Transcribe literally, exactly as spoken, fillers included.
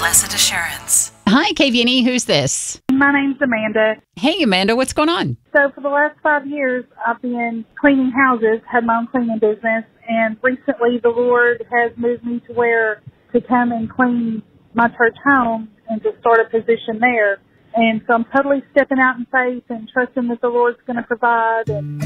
Blessed Assurance. Hi, K V N E. Who's this? My name's Amanda. Hey, Amanda. What's going on? So for the last five years, I've been cleaning houses, had my own cleaning business, and recently the Lord has moved me to where to come and clean my church home and to start a position there. And so I'm totally stepping out in faith and trusting that the Lord's going to provide and